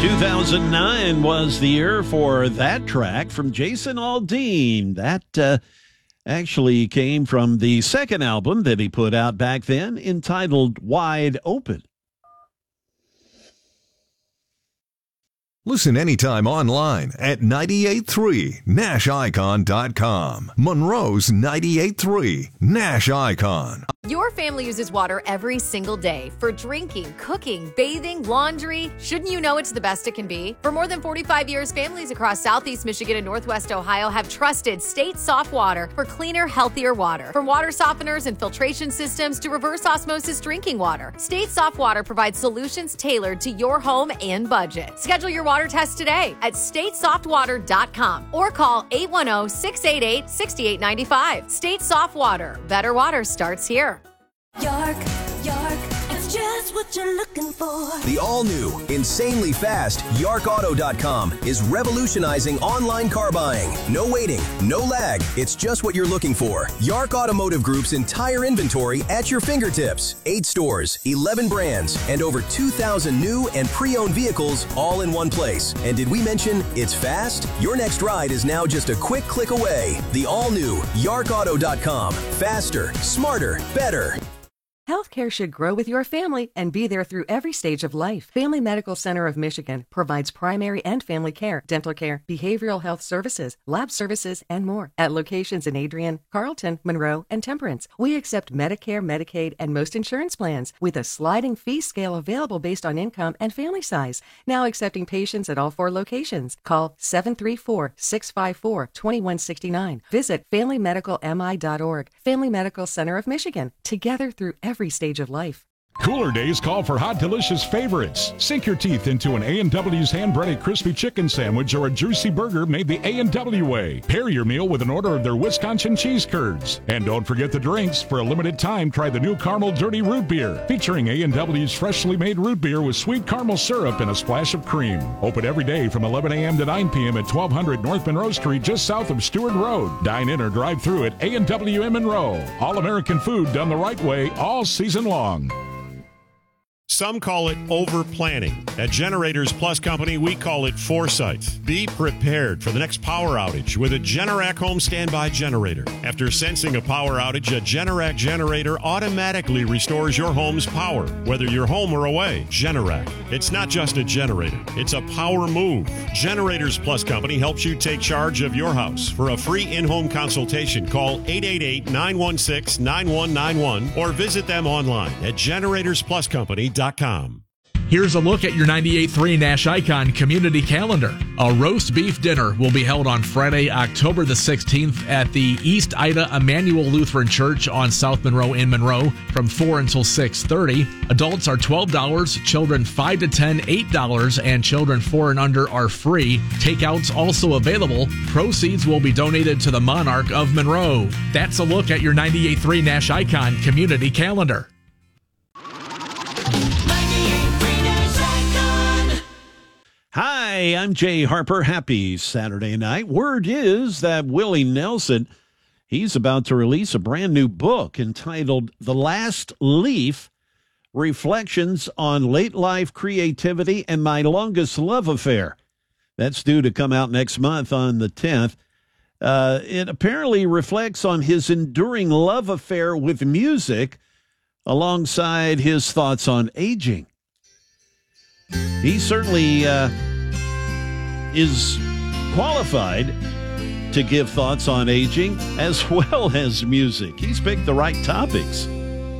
2009 was the year for that track from Jason Aldean. That actually came from the second album that he put out back then, entitled Wide Open. Listen anytime online at 98.3NashIcon.com. Monroe's 98.3 Nash Icon. Your family uses water every single day for drinking, cooking, bathing, laundry. Shouldn't you know it's the best it can be? For more than 45 years, families across Southeast Michigan and Northwest Ohio have trusted State Soft Water for cleaner, healthier water. From water softeners and filtration systems to reverse osmosis drinking water, State Soft Water provides solutions tailored to your home and budget. Schedule your water test today at statesoftwater.com or call 810-688-6895. State Soft Water. Better water starts here. York, it's just what you're looking for. The all-new, insanely fast YarkAuto.com is revolutionizing online car buying. No waiting, no lag. It's just what you're looking for. Yark Automotive Group's entire inventory at your fingertips. 8 stores, 11 brands, and over 2,000 new and pre-owned vehicles all in one place. And did we mention it's fast? Your next ride is now just a quick click away. The all-new YarkAuto.com. Faster, smarter, better. Healthcare should grow with your family and be there through every stage of life. Family Medical Center of Michigan provides primary and family care, dental care, behavioral health services, lab services, and more at locations in Adrian, Carlton, Monroe, and Temperance. We accept Medicare, Medicaid, and most insurance plans with a sliding fee scale available based on income and family size. Now accepting patients at all 4 locations. Call 734-654-2169. Visit FamilyMedicalMI.org. Family Medical Center of Michigan. Together through every stage of life. Cooler days call for hot, delicious favorites. Sink your teeth into an A&W's hand-breaded crispy chicken sandwich or a juicy burger made the A&W way. Pair your meal with an order of their Wisconsin cheese curds. And don't forget the drinks. For a limited time, try the new Caramel Dirty Root Beer, featuring A&W's freshly made root beer with sweet caramel syrup and a splash of cream. Open every day from 11 a.m. to 9 p.m. at 1200 North Monroe Street, just south of Stewart Road. Dine in or drive through at A&W in Monroe. All-American food done the right way all season long. Some call it over-planning. At Generators Plus Company, we call it foresight. Be prepared for the next power outage with a Generac home standby generator. After sensing a power outage, a Generac generator automatically restores your home's power, whether you're home or away. Generac. It's not just a generator. It's a power move. Generators Plus Company helps you take charge of your house. For a free in-home consultation, call 888-916-9191 or visit them online at generatorspluscompany.com. Here's a look at your 98.3 Nash Icon community calendar. A roast beef dinner will be held on Friday, October the 16th at the East Ida Emmanuel Lutheran Church on South Monroe in Monroe from 4 until 6:30. Adults are $12, children 5 to 10, $8, and children 4 and under are free. Takeouts also available. Proceeds will be donated to the Monarch of Monroe. That's a look at your 98.3 Nash Icon community calendar. Hi, I'm Jay Harper. Happy Saturday night. Word is that Willie Nelson, he's about to release a brand new book entitled The Last Leaf, Reflections on Late Life Creativity and My Longest Love Affair. That's due to come out next month on the 10th. It apparently reflects on his enduring love affair with music alongside his thoughts on aging. He certainly is qualified to give thoughts on aging as well as music. He's picked the right topics.